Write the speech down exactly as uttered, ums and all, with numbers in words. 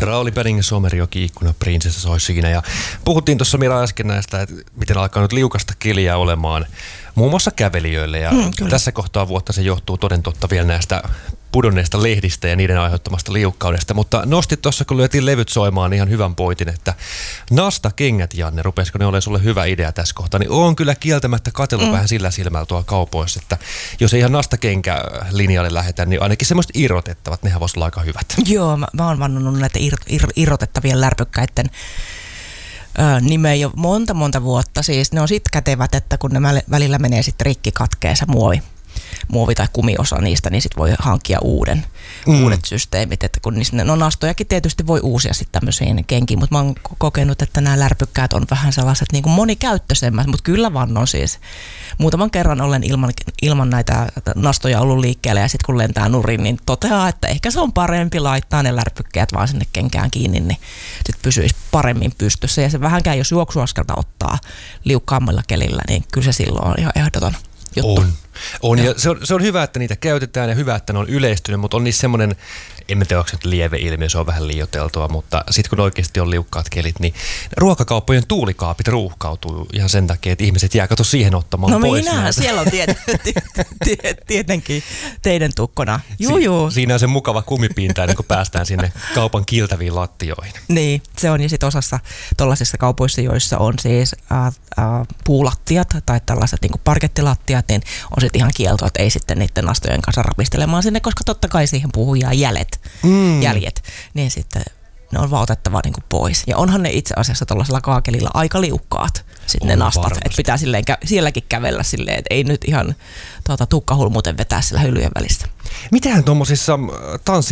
Rauli Penning, Somerjoki, ikkuna, prinsessa soi siinä. Ja puhuttiin tuossa Mira äsken näistä, että miten alkaa nyt liukasta keliä olemaan muun muassa kävelijöille. Ja mm, tässä kohtaa vuotta se johtuu toden totta vielä näistä pudonneista lehdistä ja niiden aiheuttamasta liukkaudesta. Mutta nostit tuossa, kun lyötiin levyt soimaan, ihan hyvän pointin, että nastakengät, Janne, rupesiko ne olemaan sulle hyvä idea tässä kohtaa, niin on kyllä kieltämättä katsellut mm. vähän sillä silmällä tuolla kaupoissa, että jos ei ihan nastakenkälinjalle lähdetä, niin ainakin semmoiset irrotettavat, nehän voisi olla aika hyvät. Joo, mä, mä oon vannonut näitä ir, ir, irrotettavien lärpykkäiden nimeä jo monta monta vuotta. Siis ne on sit kätevät, että kun ne välillä menee sitten rikki, katkee se muovi. muovi- tai kumiosa niistä, niin sitten voi hankkia uuden, mm. uudet systeemit. Että kun niistä, no nastojakin tietysti voi uusia sitten tämmöisiin kenkiin, mutta mä oon kokenut, että nämä lärpykkäät on vähän sellaiset niin kuin monikäyttöisemmät, mutta kyllä vannon siis. Muutaman kerran olen ilman, ilman näitä nastoja ollut liikkeelle ja sitten kun lentää nurin, niin toteaa, että ehkä se on parempi laittaa ne lärpykkäät vaan sinne kenkään kiinni, niin sitten pysyisi paremmin pystyssä. Ja se vähänkään, jos juoksuaskelta ottaa liukkaammalla kelillä, niin kyllä se silloin on ihan ehdoton juttu. On. On, ja se on, se on hyvä, että niitä käytetään ja hyvä, että ne on yleistynyt, mutta on niissä semmoinen, en tiedä, onko se nyt lieveilmiö, se on vähän liioiteltua, mutta sitten kun oikeasti on liukkaat kelit, niin ruokakauppojen tuulikaapit ruuhkautuu ihan sen takia, että ihmiset jää kato siihen ottamaan no pois. No minähän siellä on tiet, tiet, tietenkin teidän tukkona. Juu, si- juu. Siinä on se mukava kumipinta, ennen kuin päästään sinne kaupan kiltäviin lattioihin. Niin, se on, ja sitten osassa tuollaisissa kaupoissa, joissa on siis äh, äh, puulattiat tai tällaiset niin kuin parkettilattiat, niin on sitten ihan kielto, että ei sitten niiden nastojen kanssa rapistelemaan sinne, koska totta kai siihen puhuu jää jäljet, mm. jäljet, niin sitten ne on vaan otettava niin kuin pois. Ja onhan ne itse asiassa tuollaisella kaakelilla aika liukkaat sitten ne nastat, että pitää silleen, sielläkin kävellä silleen, että ei nyt ihan tuota, tukkahulmuten vetää sillä hyllyjen välissä. Mitähän tuommoisissa tanssi